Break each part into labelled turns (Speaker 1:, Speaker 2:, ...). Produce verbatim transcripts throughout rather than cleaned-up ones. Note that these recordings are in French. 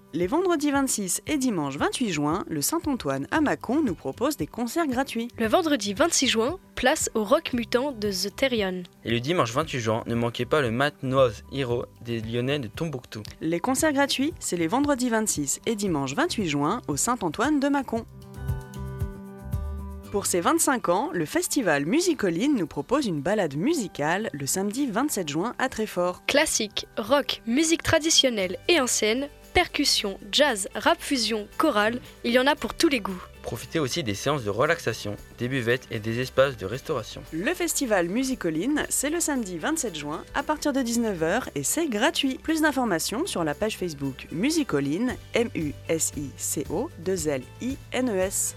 Speaker 1: Les vendredis vingt-six et dimanche vingt-huit juin, le Saint-Antoine à Mâcon nous propose des concerts gratuits.
Speaker 2: Le vendredi vingt-six juin, place au Rock Mutant de The Therion.
Speaker 3: Et le dimanche vingt-huit juin, ne manquez pas le Mat Noise Hero des Lyonnais de Tombouctou.
Speaker 1: Les concerts gratuits, c'est les vendredis vingt-six et dimanche vingt-huit juin au Saint-Antoine de Mâcon. Pour ses vingt-cinq ans, le festival Musicoline nous propose une balade musicale le samedi vingt-sept juin à Treffort.
Speaker 2: Classique, rock, musique traditionnelle et ancienne, percussion, jazz, rap fusion, chorale, il y en a pour tous les goûts.
Speaker 3: Profitez aussi des séances de relaxation, des buvettes et des espaces de restauration.
Speaker 1: Le festival Musicoline, c'est le samedi vingt-sept juin à partir de dix-neuf heures et c'est gratuit. Plus d'informations sur la page Facebook Musicoline, M U S I C O deux L I N E S.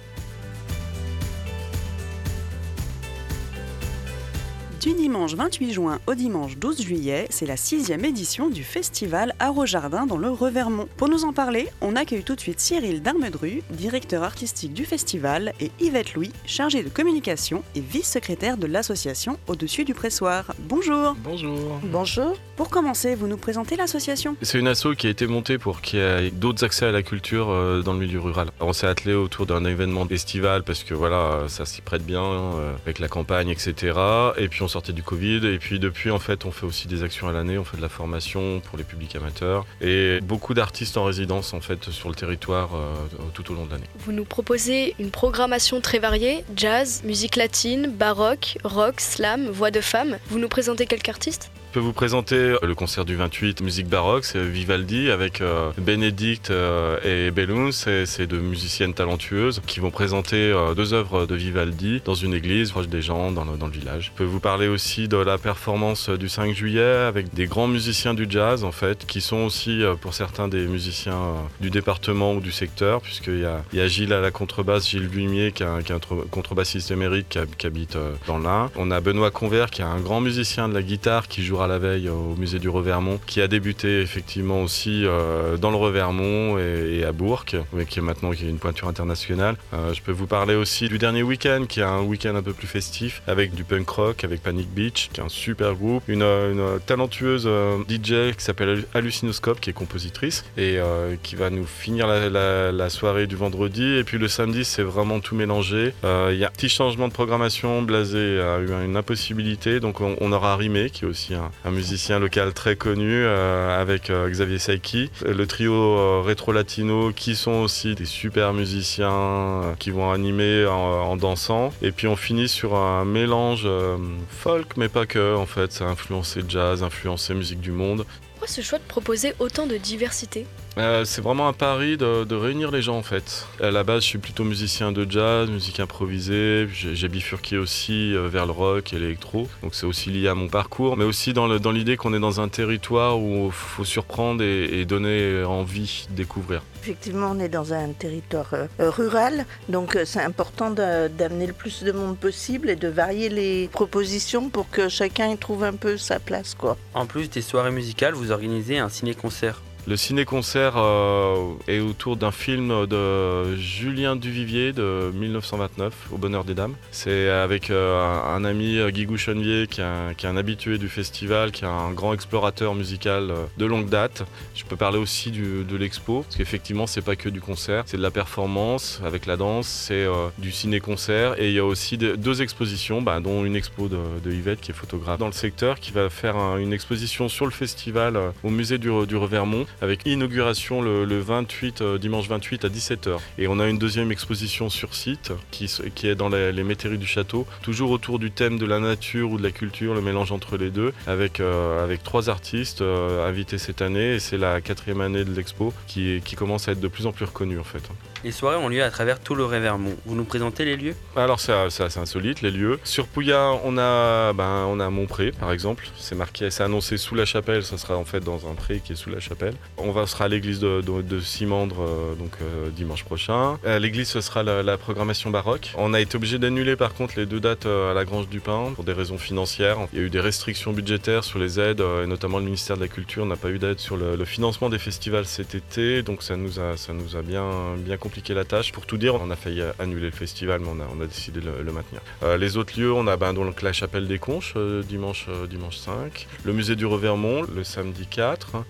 Speaker 1: Du dimanche vingt-huit juin au dimanche douze juillet, c'est la sixième édition du festival Arrojardin dans le Revermont. Pour nous en parler, on accueille tout de suite Cyril Darmedru, directeur artistique du festival, et Yvette Louis, chargée de communication et vice-secrétaire de l'association Au-dessus du pressoir. Bonjour.
Speaker 4: Bonjour.
Speaker 1: Bonjour. Pour commencer, vous nous présentez l'association ?
Speaker 4: C'est une asso qui a été montée pour qu'il y ait d'autres accès à la culture dans le milieu rural. Alors, on s'est attelé autour d'un événement estival parce que voilà, ça s'y prête bien euh, avec la campagne, et cetera. Et puis on sortait du Covid et puis depuis en fait on fait aussi des actions à l'année, on fait de la formation pour les publics amateurs et beaucoup d'artistes en résidence en fait sur le territoire euh, tout au long de l'année.
Speaker 2: Vous nous proposez une programmation très variée, jazz, musique latine, baroque, rock, slam, voix de femme. Vous nous présentez quelques artistes ?
Speaker 4: Je peux vous présenter le concert du vingt-huit, musique baroque, c'est Vivaldi avec euh, Bénédicte euh, et Bellum, c'est, c'est deux musiciennes talentueuses qui vont présenter euh, deux œuvres de Vivaldi dans une église proche des gens dans le, dans le village. Je peux vous parler aussi de la performance du cinq juillet avec des grands musiciens du jazz en fait, qui sont aussi euh, pour certains des musiciens euh, du département ou du secteur, puisqu'il y a, il y a Gilles à la contrebasse, Gilles Vuimier qui est un, qui est un contrebassiste émérite qui, qui habite euh, dans l'Ain. On a Benoît Convert qui est un grand musicien de la guitare qui jouera à la veille au musée du Revermont, qui a débuté effectivement aussi euh, dans le Revermont et, et à Bourg, mais qui est maintenant qui est une pointure internationale. Euh, je peux vous parler aussi du dernier week-end, qui est un week-end un peu plus festif, avec du punk rock, avec Panic Beach, qui est un super groupe, une, une talentueuse euh, D J qui s'appelle Hallucinoscope, qui est compositrice, et euh, qui va nous finir la, la, la soirée du vendredi, et puis le samedi, c'est vraiment tout mélangé. Il euh, y a un petit changement de programmation, Blasé a eu une impossibilité, donc on, on aura Rimé, qui est aussi un, un musicien local très connu euh, avec euh, Xavier Saiki, le trio euh, Rétro Latino qui sont aussi des super musiciens euh, qui vont animer en, en dansant, et puis on finit sur un mélange euh, folk mais pas que en fait, ça a influencé jazz, influencé musique du monde.
Speaker 2: Pourquoi ce choix de proposer autant de diversité ?
Speaker 4: Euh, c'est vraiment un pari de, de réunir les gens en fait. À la base je suis plutôt musicien de jazz, musique improvisée, j'ai, j'ai bifurqué aussi euh, vers le rock et l'électro, donc c'est aussi lié à mon parcours, mais aussi dans, le, dans l'idée qu'on est dans un territoire où il faut surprendre et, et donner envie de découvrir.
Speaker 5: Effectivement on est dans un territoire euh, rural, donc euh, c'est important de, d'amener le plus de monde possible et de varier les propositions pour que chacun y trouve un peu sa place, quoi.
Speaker 3: En plus des soirées musicales, vous organisez un ciné-concert.
Speaker 4: Le ciné-concert euh, est autour d'un film de Julien Duvivier de dix-neuf cent vingt-neuf, Au bonheur des dames. C'est avec euh, un, un ami, Guigou Chenevier, qui est, un, qui est un habitué du festival, qui est un grand explorateur musical euh, de longue date. Je peux parler aussi du, de l'expo, parce qu'effectivement, c'est pas que du concert, c'est de la performance avec la danse, c'est euh, du ciné-concert, et il y a aussi de, deux expositions, bah, dont une expo de, de Yvette, qui est photographe dans le secteur, qui va faire un, une exposition sur le festival euh, au musée du, du Revermont, avec inauguration le, le vingt-huit, euh, dimanche vingt-huit à dix-sept heures. Et on a une deuxième exposition sur site qui, qui est dans les, les métairies du château, toujours autour du thème de la nature ou de la culture, le mélange entre les deux, avec, euh, avec trois artistes euh, invités cette année, et c'est la quatrième année de l'expo qui, qui commence à être de plus en plus reconnue en fait.
Speaker 3: Les soirées ont lieu à travers tout le Revermont. Vous nous présentez les lieux ?
Speaker 4: Alors c'est, c'est assez insolite les lieux. Sur Pouillat, on a, ben, on a Montpré par exemple. C'est marqué, c'est annoncé sous la chapelle. Ça sera en fait dans un pré qui est sous la chapelle. On va sera à l'église de, de, de Simandre euh, donc euh, dimanche prochain. À l'église, ce sera la, la programmation baroque. On a été obligé d'annuler par contre les deux dates euh, à la Grange du Pin pour des raisons financières. Il y a eu des restrictions budgétaires sur les aides, euh, et notamment le ministère de la Culture n'a pas eu d'aide sur le, le financement des festivals cet été. Donc ça nous a, ça nous a bien, bien compliqué la tâche. Pour tout dire, on a failli annuler le festival, mais on a, on a décidé de le, le maintenir. Euh, les autres lieux, on a ben, donc la chapelle des Conches, euh, dimanche, euh, dimanche cinq. Le musée du Revermont, le samedi quatre.